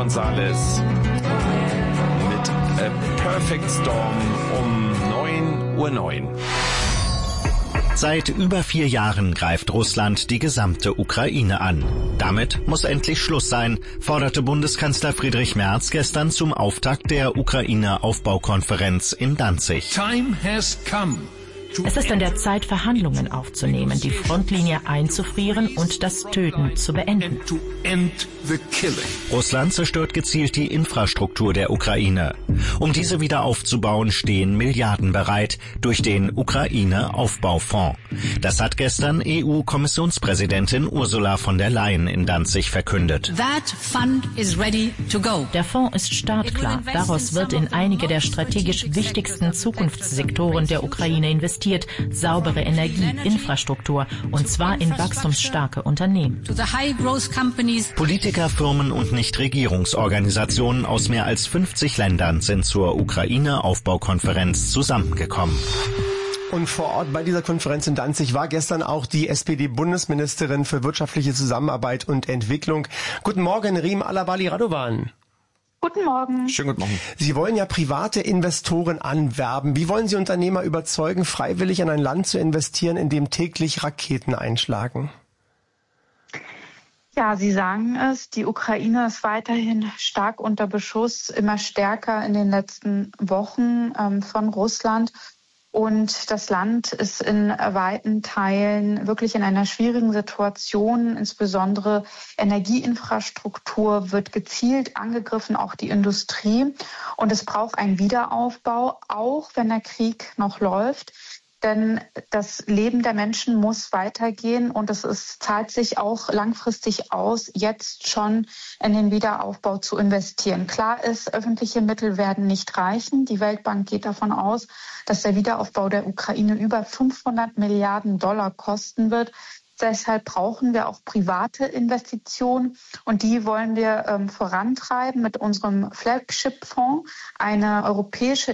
Gonzalez mit A Perfect Storm um 9:09 Uhr. Seit über 4 Jahren greift Russland die gesamte Ukraine an. Damit muss endlich Schluss sein, forderte Bundeskanzler Friedrich Merz gestern zum Auftakt der Ukraine-Aufbaukonferenz in Danzig. Time has come. Es ist an der Zeit, Verhandlungen aufzunehmen, die Frontlinie einzufrieren und das Töten zu beenden. Russland zerstört gezielt die Infrastruktur der Ukraine. Um diese wieder aufzubauen, stehen Milliarden bereit durch den Ukraine-Aufbaufonds. Das hat gestern EU-Kommissionspräsidentin Ursula von der Leyen in Danzig verkündet. Der Fonds ist startklar. Daraus wird in einige der strategisch wichtigsten Zukunftssektoren der Ukraine investiert. Saubere Energie, Infrastruktur, und zwar in wachstumsstarke Unternehmen. Politiker, Firmen und Nichtregierungsorganisationen aus mehr als 50 Ländern sind zur Ukraine-Aufbaukonferenz zusammengekommen. Und vor Ort bei dieser Konferenz in Danzig war gestern auch die SPD-Bundesministerin für wirtschaftliche Zusammenarbeit und Entwicklung. Guten Morgen, Rim Alabali Radovan. Guten Morgen. Schönen guten Morgen. Sie wollen ja private Investoren anwerben. Wie wollen Sie Unternehmer überzeugen, freiwillig in ein Land zu investieren, in dem täglich Raketen einschlagen? Ja, Sie sagen es, die Ukraine ist weiterhin stark unter Beschuss, immer stärker in den letzten Wochen von Russland. Und das Land ist in weiten Teilen wirklich in einer schwierigen Situation. Insbesondere Energieinfrastruktur wird gezielt angegriffen, auch die Industrie. Und es braucht einen Wiederaufbau, auch wenn der Krieg noch läuft. Denn das Leben der Menschen muss weitergehen und zahlt sich auch langfristig aus, jetzt schon in den Wiederaufbau zu investieren. Klar ist, öffentliche Mittel werden nicht reichen. Die Weltbank geht davon aus, dass der Wiederaufbau der Ukraine über 500 Milliarden Dollar kosten wird. Deshalb brauchen wir auch private Investitionen und die wollen wir vorantreiben mit unserem Flagship-Fonds, eine europäische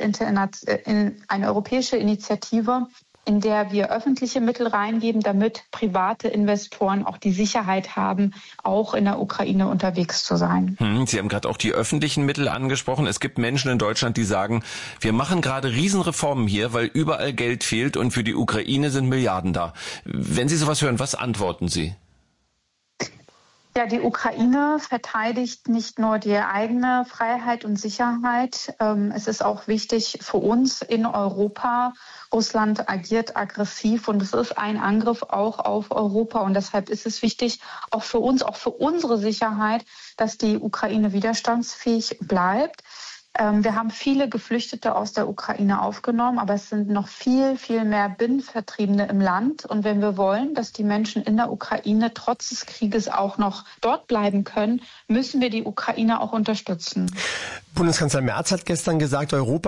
Initiative, in der wir öffentliche Mittel reingeben, damit private Investoren auch die Sicherheit haben, auch in der Ukraine unterwegs zu sein. Sie haben gerade auch die öffentlichen Mittel angesprochen. Es gibt Menschen in Deutschland, die sagen, wir machen gerade Riesenreformen hier, weil überall Geld fehlt und für die Ukraine sind Milliarden da. Wenn Sie sowas hören, was antworten Sie? Ja, die Ukraine verteidigt nicht nur die eigene Freiheit und Sicherheit. Es ist auch wichtig für uns in Europa. Russland agiert aggressiv und es ist ein Angriff auch auf Europa. Und deshalb ist es wichtig, auch für uns, auch für unsere Sicherheit, dass die Ukraine widerstandsfähig bleibt. Wir haben viele Geflüchtete aus der Ukraine aufgenommen, aber es sind noch viel, viel mehr Binnenvertriebene im Land. Und wenn wir wollen, dass die Menschen in der Ukraine trotz des Krieges auch noch dort bleiben können, müssen wir die Ukraine auch unterstützen. Bundeskanzler Merz hat gestern gesagt, Europa